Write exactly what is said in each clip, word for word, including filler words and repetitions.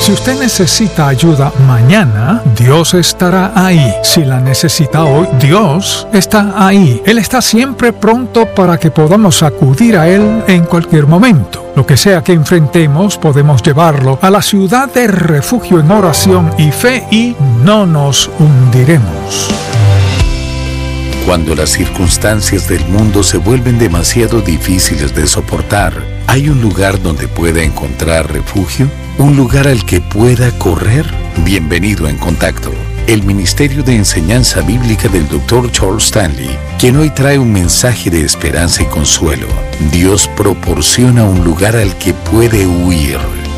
Si usted necesita ayuda mañana, Dios estará ahí. Si la necesita hoy, Dios está ahí. Él está siempre pronto para que podamos acudir a Él en cualquier momento. Lo que sea que enfrentemos, podemos llevarlo a la ciudad de refugio en oración y fe y no nos hundiremos. Cuando las circunstancias del mundo se vuelven demasiado difíciles de soportar, ¿hay un lugar donde pueda encontrar refugio? ¿Un lugar al que pueda correr? Bienvenido a En Contacto, el Ministerio de Enseñanza Bíblica del doctor Charles Stanley, quien hoy trae un mensaje de esperanza y consuelo. Dios proporciona un lugar al que puede huir.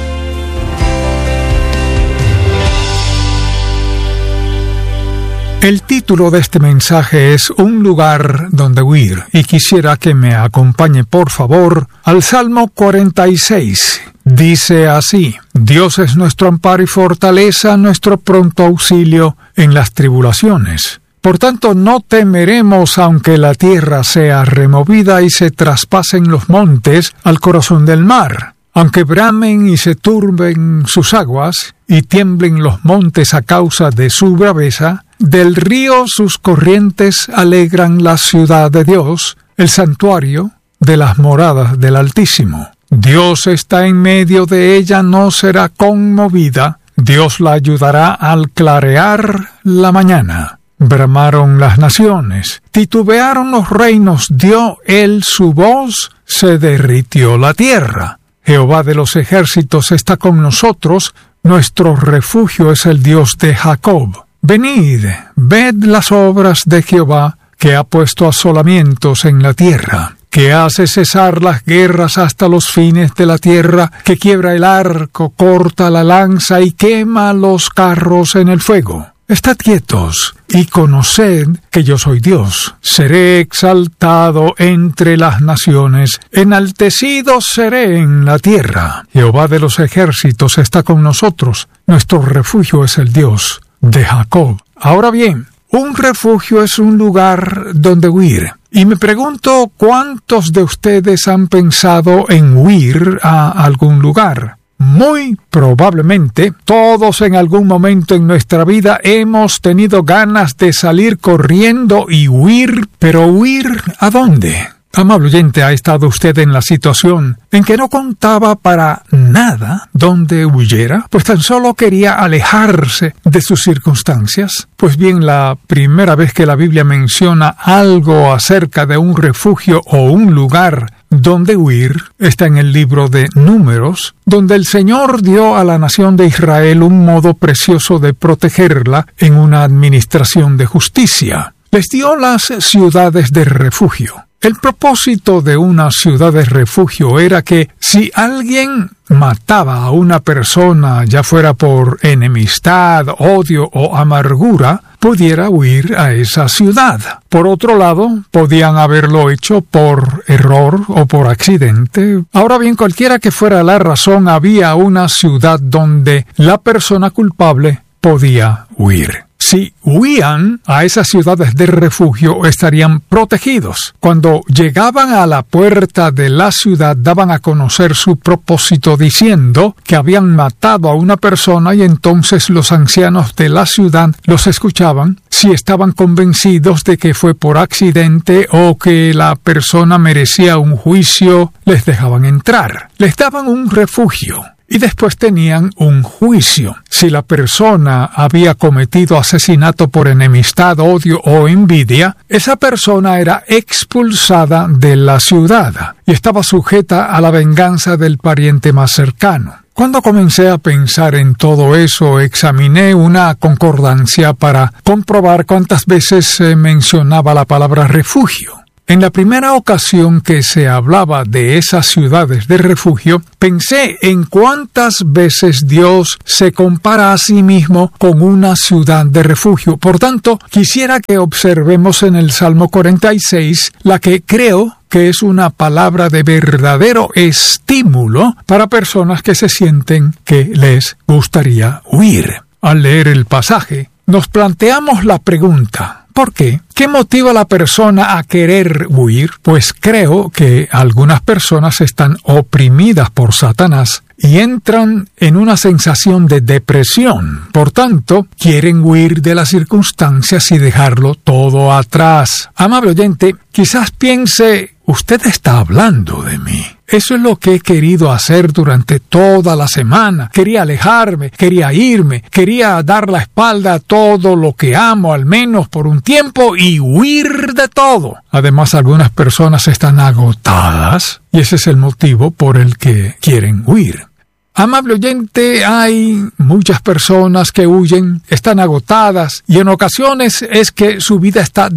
El título de este mensaje es Un lugar donde huir, y quisiera que me acompañe por favor al Salmo cuarenta y seis. Dice así: Dios es nuestro amparo y fortaleza, nuestro pronto auxilio en las tribulaciones. Por tanto, no temeremos aunque la tierra sea removida y se traspasen los montes al corazón del mar. Aunque bramen y se turben sus aguas, y tiemblen los montes a causa de su braveza, del río sus corrientes alegran la ciudad de Dios, el santuario de las moradas del Altísimo. Dios está en medio de ella, no será conmovida. Dios la ayudará al clarear la mañana. Bramaron las naciones, titubearon los reinos, dio él su voz, se derritió la tierra. Jehová de los ejércitos está con nosotros, nuestro refugio es el Dios de Jacob. Venid, ved las obras de Jehová, que ha puesto asolamientos en la tierra, que hace cesar las guerras hasta los fines de la tierra, que quiebra el arco, corta la lanza y quema los carros en el fuego. Estad quietos y conoced que yo soy Dios. Seré exaltado entre las naciones, enaltecido seré en la tierra. Jehová de los ejércitos está con nosotros. Nuestro refugio es el Dios de Jacob. Ahora bien, un refugio es un lugar donde huir. Y me pregunto, ¿cuántos de ustedes han pensado en huir a algún lugar? Muy probablemente todos en algún momento en nuestra vida hemos tenido ganas de salir corriendo y huir, pero ¿huir a dónde? Amable oyente, ¿ha estado usted en la situación en que no contaba para nada dónde huyera? Pues tan solo quería alejarse de sus circunstancias. Pues bien, la primera vez que la Biblia menciona algo acerca de un refugio o un lugar donde huir está en el libro de Números, donde el Señor dio a la nación de Israel un modo precioso de protegerla en una administración de justicia. Les dio las ciudades de refugio. El propósito de una ciudad de refugio era que si alguien mataba a una persona, ya fuera por enemistad, odio o amargura, pudiera huir a esa ciudad. Por otro lado, podían haberlo hecho por error o por accidente. Ahora bien, cualquiera que fuera la razón, había una ciudad donde la persona culpable podía huir. Si huían a esas ciudades de refugio, estarían protegidos. Cuando llegaban a la puerta de la ciudad, daban a conocer su propósito diciendo que habían matado a una persona y entonces los ancianos de la ciudad los escuchaban. Si estaban convencidos de que fue por accidente o que la persona merecía un juicio, les dejaban entrar. Les daban un refugio. Y después tenían un juicio. Si la persona había cometido asesinato por enemistad, odio o envidia, esa persona era expulsada de la ciudad y estaba sujeta a la venganza del pariente más cercano. Cuando comencé a pensar en todo eso, examiné una concordancia para comprobar cuántas veces se mencionaba la palabra refugio. En la primera ocasión que se hablaba de esas ciudades de refugio, pensé en cuántas veces Dios se compara a sí mismo con una ciudad de refugio. Por tanto, quisiera que observemos en el Salmo cuarenta y seis la que creo que es una palabra de verdadero estímulo para personas que se sienten que les gustaría huir. Al leer el pasaje, nos planteamos la pregunta: ¿por qué? ¿Qué motiva a la persona a querer huir? Pues creo que algunas personas están oprimidas por Satanás y entran en una sensación de depresión. Por tanto, quieren huir de las circunstancias y dejarlo todo atrás. Amable oyente, quizás piense, usted está hablando de mí. Eso es lo que he querido hacer durante toda la semana. Quería alejarme, quería irme, quería dar la espalda a todo lo que amo, al menos por un tiempo, y huir de todo. Además, algunas personas están agotadas, y ese es el motivo por el que quieren huir. Amable oyente, hay muchas personas que huyen, están agotadas, y en ocasiones es que su vida está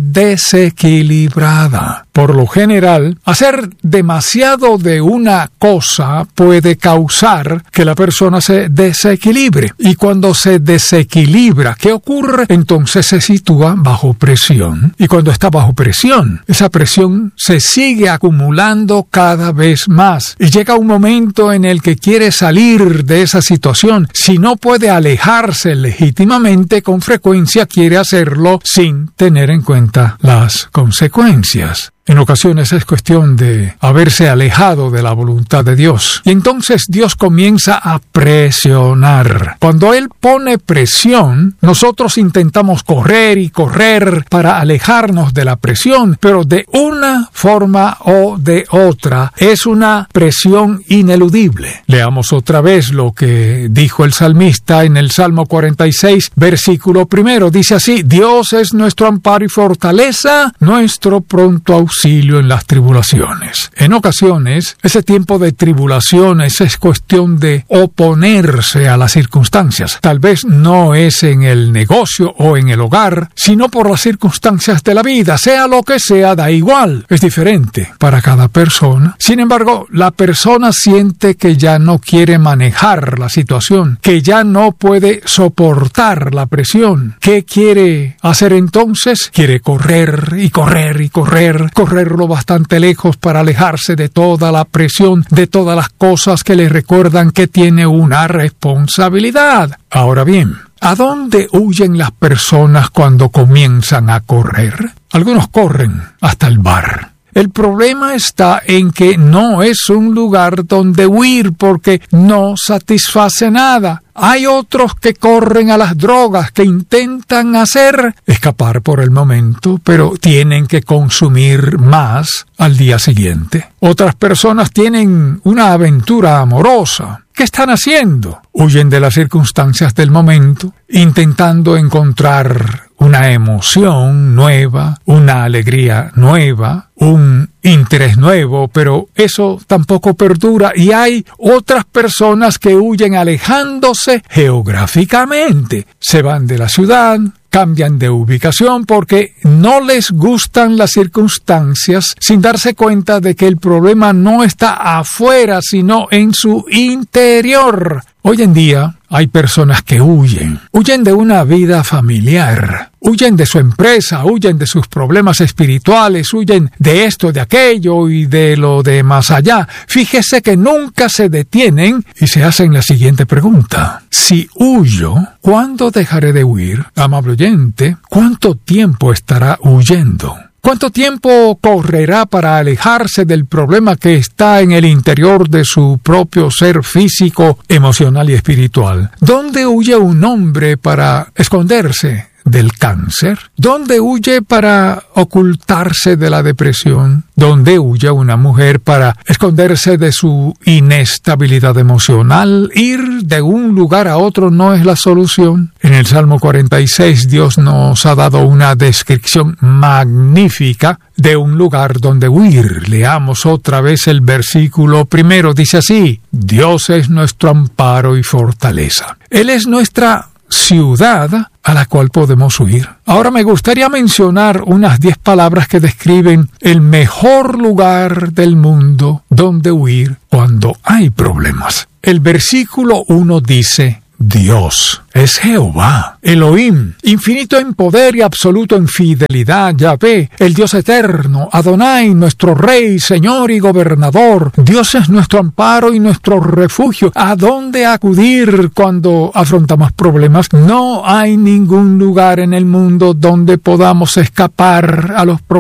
desequilibrada. Por lo general, hacer demasiado de una cosa puede causar que la persona se desequilibre. Y cuando se desequilibra, ¿qué ocurre? Entonces se sitúa bajo presión. Y cuando está bajo presión, esa presión se sigue acumulando cada vez más. Y llega un momento en el que quiere salir de esa situación. Si no puede alejarse legítimamente, con frecuencia quiere hacerlo sin tener en cuenta las consecuencias. En ocasiones es cuestión de haberse alejado de la voluntad de Dios. Y entonces Dios comienza a presionar. Cuando Él pone presión, nosotros intentamos correr y correr para alejarnos de la presión, pero de una forma o de otra es una presión ineludible. Leamos otra vez lo que dijo el salmista en el Salmo cuarenta y seis, versículo primero. Dice así: Dios es nuestro amparo y fortaleza, nuestro pronto auxilio en las tribulaciones. En ocasiones, ese tiempo de tribulaciones es cuestión de oponerse a las circunstancias. Tal vez no es en el negocio o en el hogar, sino por las circunstancias de la vida. Sea lo que sea, da igual. Es diferente para cada persona. Sin embargo, la persona siente que ya no quiere manejar la situación, que ya no puede soportar la presión. ¿Qué quiere hacer entonces? Quiere correr y correr y correr, correr correrlo bastante lejos para alejarse de toda la presión, de todas las cosas que le recuerdan que tiene una responsabilidad. Ahora bien, ¿a dónde huyen las personas cuando comienzan a correr? Algunos corren hasta el bar. El problema está en que no es un lugar donde huir porque no satisface nada. Hay otros que corren a las drogas, que intentan hacer escapar por el momento, pero tienen que consumir más al día siguiente. Otras personas tienen una aventura amorosa. ¿Qué están haciendo? Huyen de las circunstancias del momento, intentando encontrar una emoción nueva, una alegría nueva, un interés nuevo, pero eso tampoco perdura. Y hay otras personas que huyen alejándose geográficamente. Se van de la ciudad, cambian de ubicación porque no les gustan las circunstancias, sin darse cuenta de que el problema no está afuera, sino en su interior. Hoy en día hay personas que huyen, huyen de una vida familiar, huyen de su empresa, huyen de sus problemas espirituales, huyen de esto, de aquello y de lo de más allá. Fíjese que nunca se detienen y se hacen la siguiente pregunta: si huyo, ¿cuándo dejaré de huir? Amable oyente, ¿cuánto tiempo estará huyendo? ¿Cuánto tiempo correrá para alejarse del problema que está en el interior de su propio ser físico, emocional y espiritual? ¿Dónde huye un hombre para esconderse del cáncer? ¿Dónde huye para ocultarse de la depresión? ¿Dónde huye una mujer para esconderse de su inestabilidad emocional? Ir de un lugar a otro no es la solución. En el Salmo cuarenta y seis, Dios nos ha dado una descripción magnífica de un lugar donde huir. Leamos otra vez el versículo primero. Dice así: Dios es nuestro amparo y fortaleza. Él es nuestra ciudad a la cual podemos huir. Ahora me gustaría mencionar unas diez palabras que describen el mejor lugar del mundo donde huir cuando hay problemas. El versículo uno dice: Dios es Jehová, Elohim, infinito en poder y absoluto en fidelidad, Yahvé, el Dios eterno, Adonai, nuestro Rey, Señor y Gobernador. Dios es nuestro amparo y nuestro refugio. ¿A dónde acudir cuando afrontamos problemas? No hay ningún lugar en el mundo donde podamos escapar a los problemas.